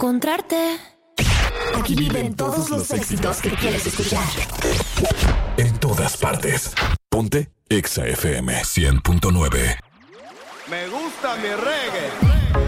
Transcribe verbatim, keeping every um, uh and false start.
encontrarte. Aquí viven todos los éxitos que quieres escuchar. En todas partes. Ponte Exa F M cien punto nueve. Me gusta mi reggae.